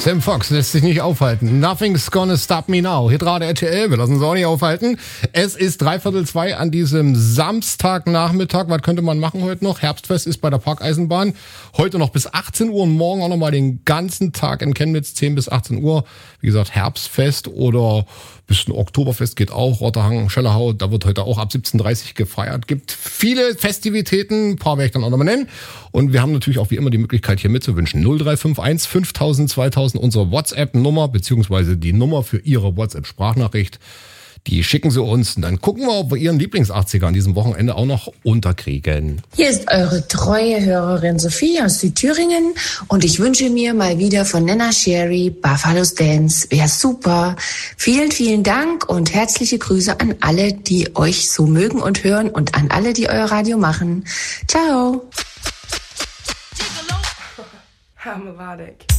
Sam Fox lässt sich nicht aufhalten. Nothing's gonna stop me now. Hitrade RTL, wir lassen uns auch nicht aufhalten. Es ist 1:45 an diesem Samstagnachmittag. Was könnte man machen heute noch? Herbstfest ist bei der Parkeisenbahn. Heute noch bis 18 Uhr und morgen auch nochmal den ganzen Tag in Chemnitz, 10 bis 18 Uhr. Wie gesagt, Herbstfest oder bis ein Oktoberfest geht auch. Rotterhang, Schellerhau, da wird heute auch ab 17:30 gefeiert. Gibt viele Festivitäten, ein paar werde ich dann auch nochmal nennen. Und wir haben natürlich auch wie immer die Möglichkeit hier mitzuwünschen. 0351 5000 2000, unsere WhatsApp-Nummer, beziehungsweise die Nummer für Ihre WhatsApp-Sprachnachricht. Die schicken Sie uns und dann gucken wir, ob wir Ihren Lieblings-80er an diesem Wochenende auch noch unterkriegen. Hier ist eure treue Hörerin Sophie aus Südthüringen und ich wünsche mir mal wieder von Nena Sherry Buffalo's Dance. Wäre super. Vielen, vielen Dank und herzliche Grüße an alle, die euch so mögen und hören und an alle, die euer Radio machen. Ciao. Hammer Radek.